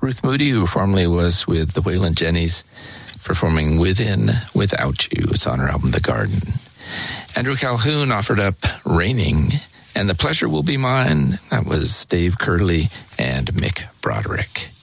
Ruth Moody, who formerly was with the Waylon Jennys, performing Within, Without You. It's on her album, The Garden. Andrew Calhoun offered up Raining, and The Pleasure Will Be Mine. That was Dave Curley and Mick Broderick.